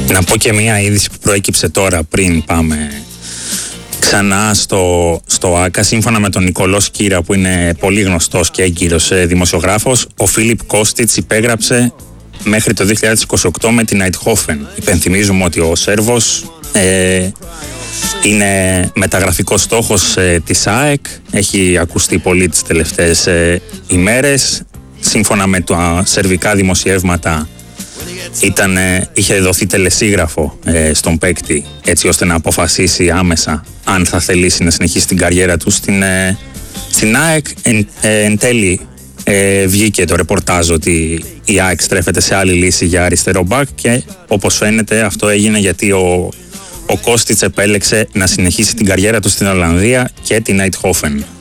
Να πω και μια είδηση που προέκυψε τώρα πριν πάμε ξανά στο ΆΚΑ. Σύμφωνα με τον Νικολό Σκύρα, που είναι πολύ γνωστός και έγκυρος δημοσιογράφος, ο Φίλιπ Κώστιτς υπέγραψε μέχρι το 2028 με την Eindhoven. Υπενθυμίζουμε ότι ο Σέρβος είναι μεταγραφικός στόχος της ΑΕΚ. Έχει ακουστεί πολύ τις τελευταίες ημέρες. Σύμφωνα με τα σερβικά δημοσιεύματα, είχε δοθεί τελεσίγραφο στον παίκτη, έτσι ώστε να αποφασίσει άμεσα αν θα θελήσει να συνεχίσει την καριέρα του στην ΑΕΚ. Εν τέλει βγήκε το ρεπορτάζ ότι η ΑΕΚ στρέφεται σε άλλη λύση για αριστερό μπακ, και όπως φαίνεται αυτό έγινε γιατί ο Κώστιτς επέλεξε να συνεχίσει την καριέρα του στην Ολλανδία και την Eindhoven.